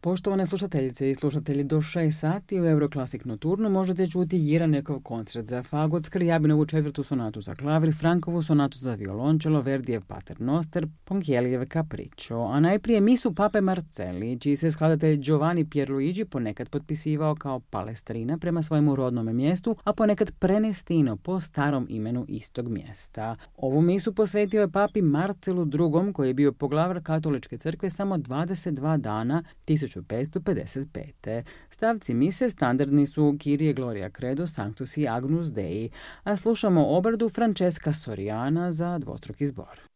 Poštovane slušateljice i slušatelji, do 6 sati u Euroclassic Nocturnu možete čuti Jiranekov koncert za fagot, Skrljabinovu četvrtu sonatu za klavir, Frankovu sonatu za violončelo, Verdijev Pater Noster, Ponchiellijev Capriccio, a najprije misu Pape Marcelli, čiji se skladatelj Giovanni Pierluigi ponekad potpisivao kao Palestrina prema svojemu rodnome mjestu, a ponekad Prenestino po starom imenu istog mjesta. Ovu misu posvetio je papi Marcelu II, koji je bio poglavar katoličke crkve samo 22 dana 1555. Stavci mise standardni su Kyrie Gloria Credo, Sanctus i Agnus Dei, a slušamo obradu Francesca Soriana za dvostruki zbor.